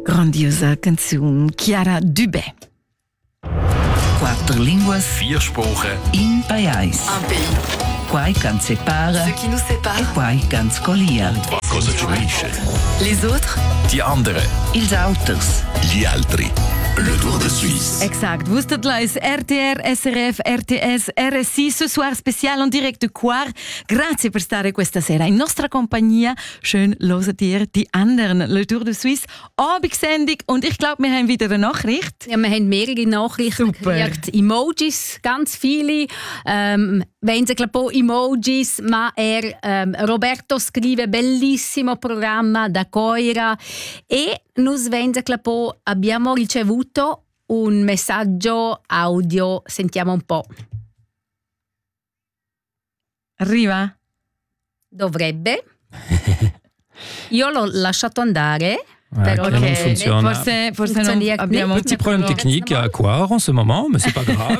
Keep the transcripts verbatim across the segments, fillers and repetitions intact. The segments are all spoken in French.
Grandiosa canzone Chiara Dubé. Quattro lingue, vier Sprachen, in pajais. Un pays. Quai can separa, Ce qui nous sépare. e quai can scolia. cosa ci unisce, Les autres. die anderen, Ils auters. gli altri. Le Tour de Suisse. Exact. Vous êtes là, R T R, S R F, R T S, R S I, ce soir spécial en direct de Coire. Grazie per stare questa sera in nostra compagnia. Schön loset ihr die anderen, Le Tour de Suisse. Abendsendung und ich glaube, wir haben wieder eine Nachricht. Ja, wir haben mehrere Nachrichten Super. gekriegt. Emojis, ganz viele. Um, Vengono clapò emojis, ma er um, Roberto scrive bellissimo programma da Coira e nos vengono clapò abbiamo ricevuto un messaggio audio, sentiamo un po'. Arriva? Dovrebbe. Io l'ho lasciato andare. Ouais, Però che non che- funziona. Forse, forse non Funzioniert abbiamo Petit problème technique à Coire en ce moment, mais c'est pas grave.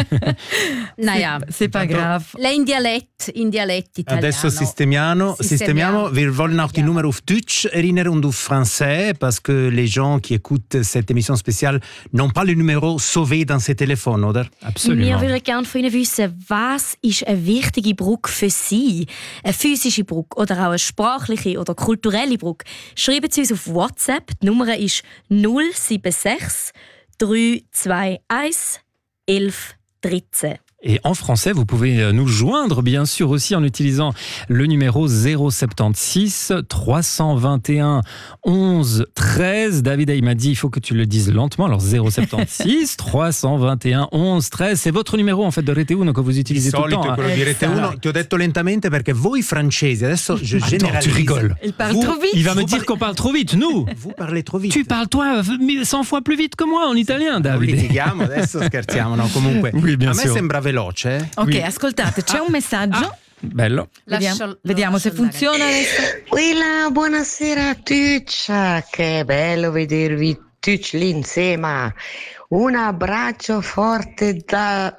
Naja, C'est pas grave. lei in dialetto, in dialetto italiano. Adesso sistemiamo, sistemiamo. Wir wollen auch die Nummer auf Deutsch erinnern und auf Français, parce que les gens qui écoutent cette émission spéciale n'ont pas le numéro sauvé dans ces téléphones, oder? Absolument. Wir würden gerne von Ihnen wissen, was ist eine wichtige Brücke für Sie? Eine physische Brücke oder auch eine sprachliche oder kulturelle Brücke? Schreiben Sie uns auf WhatsApp. Die Nummer ist null sieben sechs drei zwei eins eins dreizehn. Et en français, vous pouvez nous joindre, bien sûr, aussi en utilisant le numéro zéro soixante-seize trois cent vingt et un onze treize. David, il m'a dit, il faut que tu le dises lentement. Alors, zéro soixante-seize trois cent vingt et un onze treize. C'est votre numéro, en fait, de Rete Uno que vous utilisez Di tout le solito temps. è quello hein. di Rete Uno. Ti ho detto lentamente perché voi francesi, adesso je Attends, généralise. tu rigoles. Il parle Vous- trop vite. Il va me Vous dire parlez- qu'on parle trop vite, nous. Vous parlez trop vite. Tu parles, toi, cent fois plus vite que moi en italien, Non, David. litighiamo, adesso scherziamo, no? Comunque, Oui, bien a me sûr. sembra veloce. eh? Ok, Oui. ascoltate, c'è un messaggio. Bello. Vediamo, Lascio- vediamo se lascio andare. funziona adesso. Quella, buonasera a tutti, che bello vedervi tutti lì insieme. Un abbraccio forte da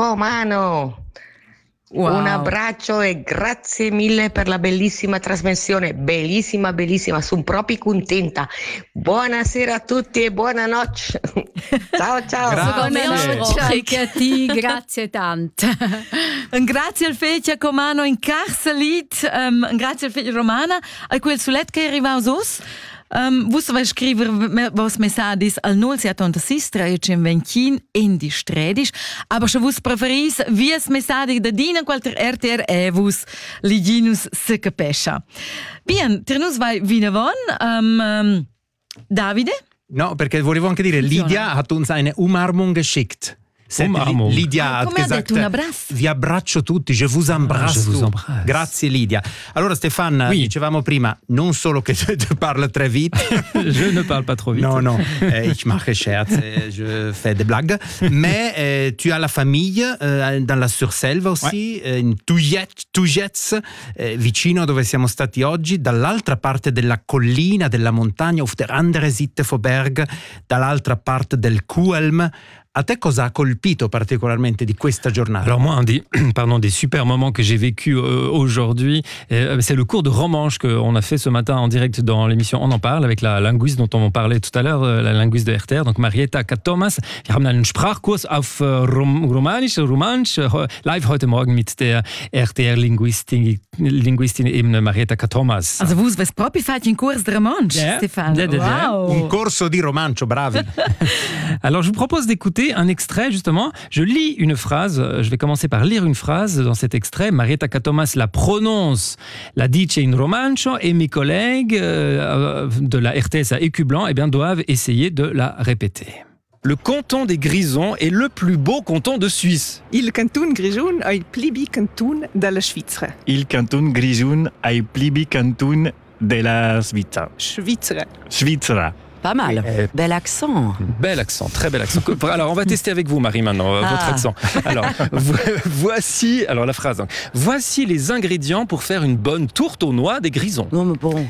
Comano. Wow. Un abbraccio e grazie mille per la bellissima trasmissione, bellissima, bellissima, sono proprio contenta. Buonasera a tutti e buonanotte. Ciao ciao. Buonanotte anche a te, grazie tanto. Un grazie al fetge Comano in Carcelit, um, un grazie al fetge Romana, a quel sulet che arriva aus us. Um, Vos vai scriver vos messaggis al null settantasei trecentoventi in di stredis, aber se vos preferis vies messaggi da dina qualter R T R e vos liginus se capescia. Bien, ternus vai vinavon, um, um, Davide? No, perché volevo anche dire, Funziona. Lydia hat uns eine Umarmung geschickt. Senti, Umarmung. Lydia Ah, hat come ha gesagt, detto, un abbraccio? vi abbraccio tutti, je vous embrasse. Ah, je vous tu. embrasse. Grazie Lydia. Allora Stéphane, Oui. dicevamo prima, non solo che tu parli très vite. Je ne parle pas trop vite. Non, non, eh, ich mache Scherz, eh, je fais des blagues. Mais eh, tu as la famille eh, dans la Surselva aussi, eh, in Tujets, eh, vicino dove siamo stati oggi, dall'altra parte della collina, della montagna, auf der andere Seite vom Berg, dall'altra parte del Kuelm. A te cosa ha colpito particolarmente di questa giornata? Alors moi, un des, pardon, des super moments que j'ai vécu euh, aujourd'hui, euh, c'est le cours de romanche qu'on a fait ce matin en direct dans l'émission On en parle avec la linguiste dont on parlait tout à l'heure, euh, la linguiste de R T R, donc Marietta Thomas. Wir haben einen Sprachkurs auf äh, Rom Romanisch, Romansch, äh, live heute Morgen mit der R T R-Linguistin Linguistin eben Marietta Thomas. Also vos vais proprio fare un corso di romanzo, Yeah. Stefano. Yeah, yeah, yeah. Wow. Un corso di romancio, bravi. Alors, je vous propose d'écouter un extrait, justement. Je lis une phrase. Je vais commencer par lire une phrase dans cet extrait. Marietta Thomas la prononce, la dice in romancio, et mes collègues euh, de la R T S à Écublanc eh bien, doivent essayer de la répéter. Le canton des Grisons est le plus beau canton de Suisse. Il canton Grigion è il plibi canton della Svizzera. Il canton Grigion è il plibi canton della Svizzera. Svizzera. Svizzera. Pas mal. Eh, Bel accent. Bel accent, très bel accent. Alors, on va tester avec vous, Marie, maintenant, euh, Ah. votre accent. Alors, vo- voici, alors la phrase. donc. Voici les ingrédients pour faire une bonne tourte aux noix des Grisons. Non, mais bon.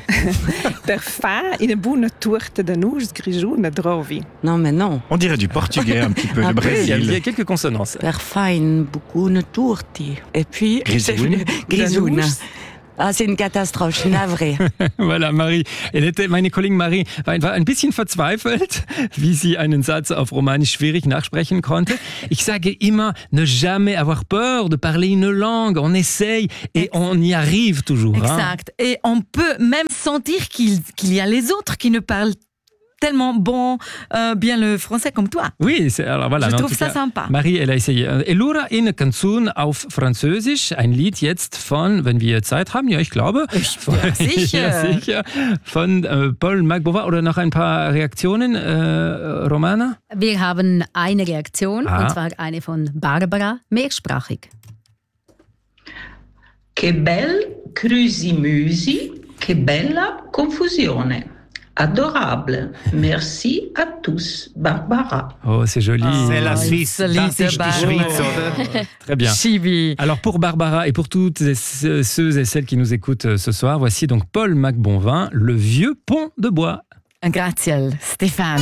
Per fa in buona torta de nuss grigiona drovi. Non, mais non. On dirait du portugais un petit peu, Un le peu. Il y a- il y a Brésil. quelques consonances. Per fa in bucuna turti. Et puis... Grisoun. Grisouna. Ah, c'est une catastrophe, je suis navrée. Voilà, Marie. Elle était, meine Kollegin Marie war, war ein bisschen verzweifelt, wie sie einen Satz auf Romanisch schwierig nachsprechen konnte. Ich sage immer, ne jamais avoir peur de parler une langue. On essaye et on y arrive toujours. Exact. Hein. Et on peut même sentir qu'il, qu'il y a les autres qui ne parlent tellement bon, euh, bien le français comme toi. Oui, c'est, alors voilà. Je trouve ça cas, sympa. Marie, elle a essayé. Elura in Canzun auf Französisch, ein Lied jetzt von, wenn wir Zeit haben, ja, ich glaube. Ich, ja, sicher. Ja, sicher. Von äh, Paul Magbova oder noch ein paar Reaktionen, äh, Romana? Wir haben eine Reaktion, ah. und zwar eine von Barbara, mehrsprachig. Che bel crusimüsi, che bella confusione. Adorable. Merci à tous. Barbara. Oh, c'est joli. Oh, c'est la Suisse. Das ist die Schweiz, oder? Très bien. Chibi. Alors pour Barbara et pour toutes ceux et celles qui nous écoutent ce soir, voici donc Paul Magbonvin, Le vieux pont de bois. Grazie, Stéphane.